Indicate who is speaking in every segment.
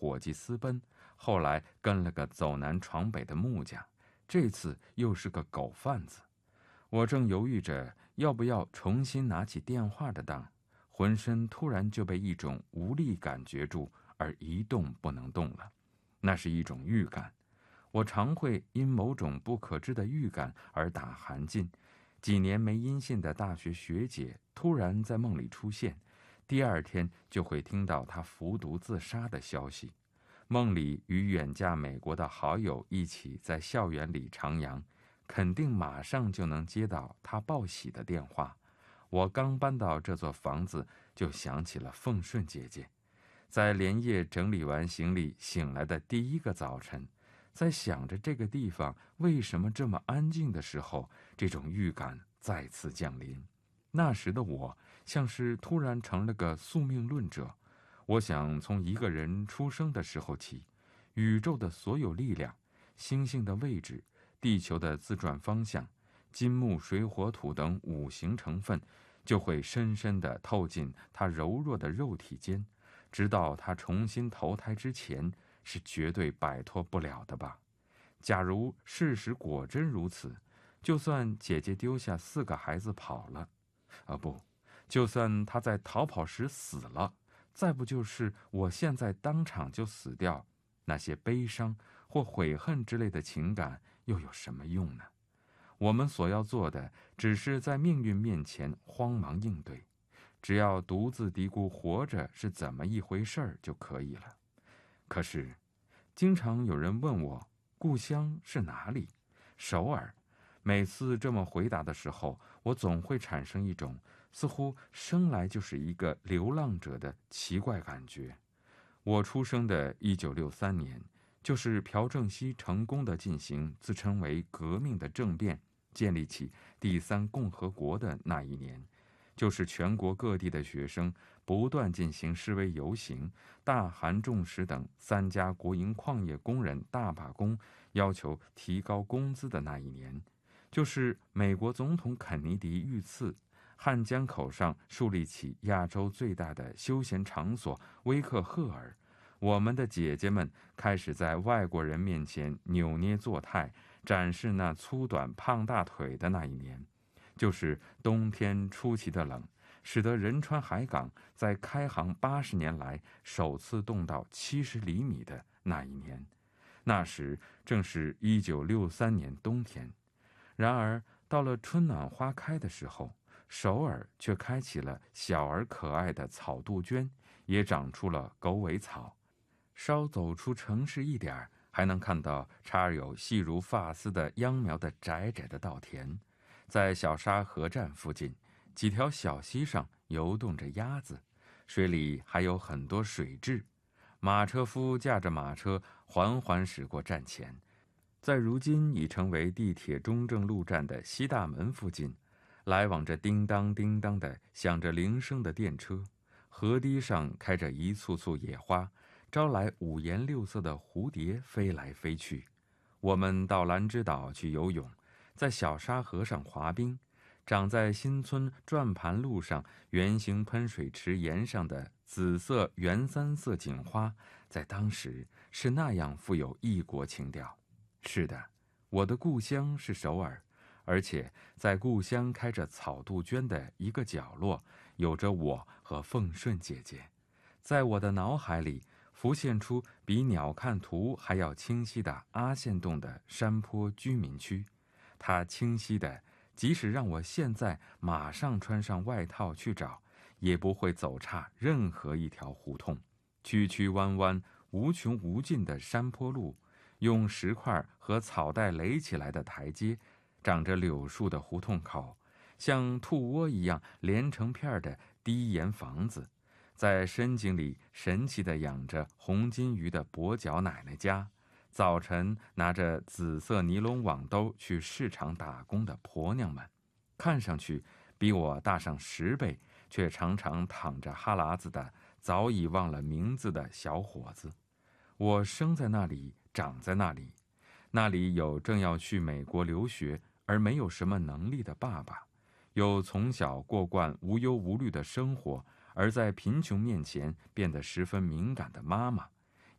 Speaker 1: 伙计私奔，后来跟了个走南闯北的木匠，这次又是个狗贩子。我正犹豫着要不要重新拿起电话的当，浑身突然就被一种无力感攫住，而一动不能动了。那是一种预感，我常会因某种不可知的预感而打寒噤。几年没音信的大学学姐突然在梦里出现，第二天就会听到她服毒自杀的消息。梦里与远嫁美国的好友一起在校园里徜徉，肯定马上就能接到她报喜的电话。我刚搬到这座房子，就想起了凤顺姐姐。在连夜整理完行李醒来的第一个早晨，在想着这个地方为什么这么安静的时候，这种预感再次降临。那时的我像是突然成了个宿命论者，我想从一个人出生的时候起，宇宙的所有力量、星星的位置、地球的自转方向、金木水火土等五行成分，就会深深地透进他柔弱的肉体间，直到他重新投胎之前，是绝对摆脱不了的吧。假如事实果真如此，就算姐姐丢下4个孩子跑了，不，就算她在逃跑时死了，再不就是我现在当场就死掉，那些悲伤或悔恨之类的情感又有什么用呢？我们所要做的，只是在命运面前慌忙应对，只要独自嘀咕活着是怎么一回事儿就可以了。可是，经常有人问我，故乡是哪里？首尔。每次这么回答的时候，我总会产生一种似乎生来就是一个流浪者的奇怪感觉。我出生的1963年，就是朴正熙成功地进行自称为革命的政变，建立起第3共和国的那一年，就是全国各地的学生不断进行示威游行，大韩重实等3家国营矿业工人大罢工，要求提高工资的那一年，就是美国总统肯尼迪遇刺，汉江口上树立起亚洲最大的休闲场所威克赫尔，我们的姐姐们开始在外国人面前扭捏作态，展示那粗短胖大腿的那一年，就是冬天出奇的冷，使得仁川海港在开航80年来首次冻到70厘米的那一年。那时正是1963年冬天。然而到了春暖花开的时候，首尔却开启了小而可爱的草杜鹃，也长出了狗尾草。稍走出城市一点，还能看到插有细如发丝的秧苗的窄窄的稻田。在小沙河站附近，几条小溪上游动着鸭子，水里还有很多水蛭。马车夫驾着马车缓缓驶过站前，在如今已成为地铁中正路站的西大门附近，来往着叮当叮当的响着铃声的电车。河堤上开着一簇簇野花，招来五颜六色的蝴蝶飞来飞去。我们到兰芝岛去游泳，在小沙河上滑冰。长在新村转盘路上圆形喷水池沿上的紫色原3色锦花，在当时是那样富有异国情调。是的，我的故乡是首尔，而且在故乡开着草杜鹃的一个角落，有着我和凤顺姐姐。在我的脑海里浮现出比鸟瞰图还要清晰的阿线洞的山坡居民区，它清晰的即使让我现在马上穿上外套去找，也不会走差任何一条胡同。曲曲弯弯无穷无尽的山坡路，用石块和草带垒起来的台阶，长着柳树的胡同口，像兔窝一样连成片的低檐房子，在深井里神奇地养着红金鱼的跛脚奶奶家，早晨拿着紫色尼龙网兜去市场打工的婆娘们，看上去比我大上10倍，却常常淌着哈喇子的早已忘了名字的小伙子。我生在那里，长在那里，那里有正要去美国留学而没有什么能力的爸爸，有从小过惯无忧无虑的生活而在贫穷面前变得十分敏感的妈妈，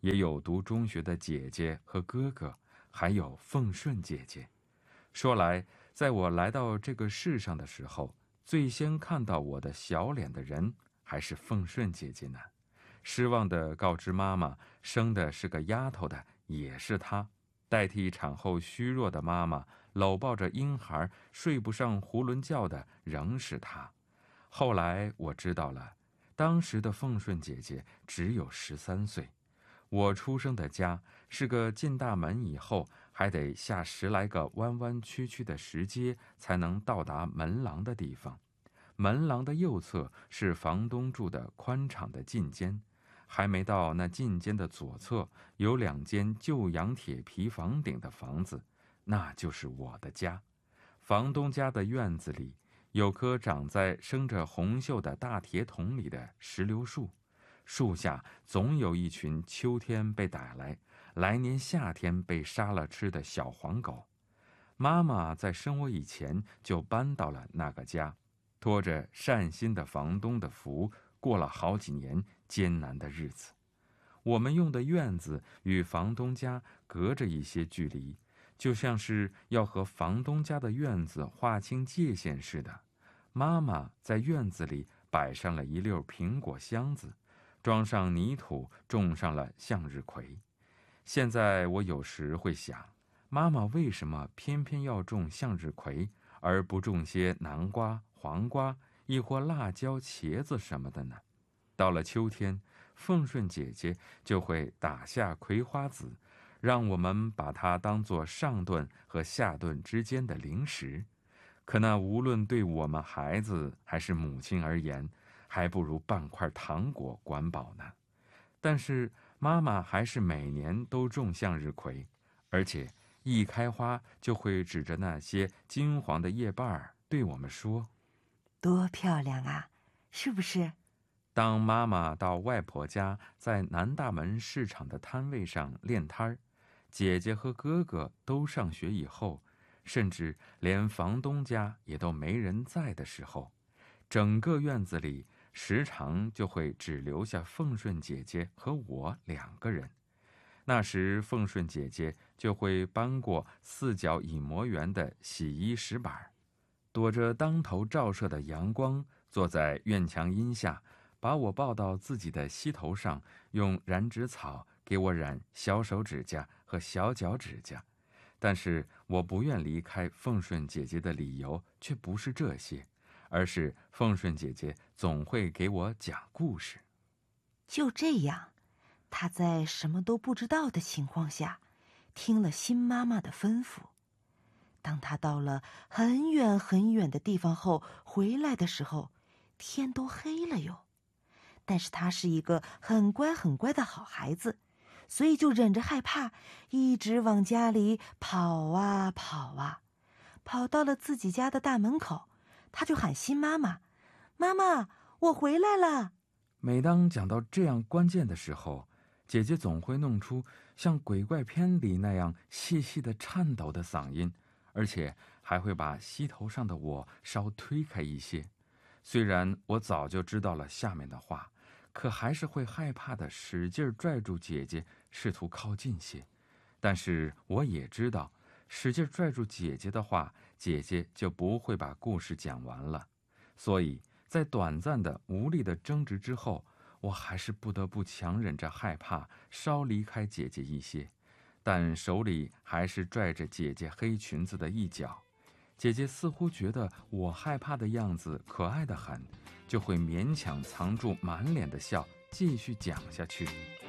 Speaker 1: 也有读中学的姐姐和哥哥，还有凤顺姐姐。说来，在我来到这个世上的时候，最先看到我的小脸的人还是凤顺姐姐呢。失望地告知妈妈，生的是个丫头的也是她，代替产后虚弱的妈妈搂抱着婴孩睡不上囫囵觉的仍是她。后来我知道了，当时的凤顺姐姐只有13岁。我出生的家是个进大门以后还得下10来个弯弯曲曲的石阶才能到达门廊的地方。门廊的右侧是房东住的宽敞的进间，还没到那进间的左侧有2间旧洋铁皮房顶的房子，那就是我的家。房东家的院子里有棵长在生着红锈的大铁桶里的石榴树，树下总有一群秋天被逮来，来年夏天被杀了吃的小黄狗。妈妈在生我以前就搬到了那个家，托着善心的房东的福，过了好几年艰难的日子。我们用的院子与房东家隔着一些距离，就像是要和房东家的院子划清界限似的。妈妈在院子里摆上了一溜苹果箱子，装上泥土，种上了向日葵。现在我有时会想，妈妈为什么偏偏要种向日葵，而不种些南瓜、黄瓜，亦或辣椒、茄子什么的呢？到了秋天，凤顺姐姐就会打下葵花籽，让我们把它当作上顿和下顿之间的零食。可那无论对我们孩子还是母亲而言，还不如半块糖果管饱呢。但是妈妈还是每年都种向日葵，而且一开花就会指着那些金黄的叶瓣儿对我们说：“
Speaker 2: 多漂亮啊，是不是？”
Speaker 1: 当妈妈到外婆家在南大门市场的摊位上练摊儿，姐姐和哥哥都上学以后，甚至连房东家也都没人在的时候，整个院子里时常就会只留下凤顺姐姐和我2个人。那时凤顺姐姐就会搬过4角一模圆的洗衣石板，躲着当头照射的阳光，坐在院墙荫下，把我抱到自己的膝头上，用染指草给我染小手指甲和小脚指甲。但是我不愿离开凤顺姐姐的理由却不是这些，而是凤顺姐姐总会给我讲故事。
Speaker 2: 就这样，她在什么都不知道的情况下，听了新妈妈的吩咐。当她到了很远很远的地方后回来的时候，天都黑了哟。但是她是一个很乖很乖的好孩子，所以就忍着害怕，一直往家里跑啊跑啊。跑到了自己家的大门口，她就喊新妈妈：“妈妈，我回来了。”
Speaker 1: 每当讲到这样关键的时候，姐姐总会弄出像鬼怪片里那样细细的颤抖的嗓音，而且还会把膝头上的我稍推开一些。虽然我早就知道了下面的话，可还是会害怕的使劲拽住姐姐，试图靠近些。但是我也知道，使劲拽住姐姐的话，姐姐就不会把故事讲完了。所以在短暂的无力的争执之后，我还是不得不强忍着害怕，稍离开姐姐一些，但手里还是拽着姐姐黑裙子的一角。姐姐似乎觉得我害怕的样子可爱得很，就会勉强藏住满脸的笑，继续讲下去。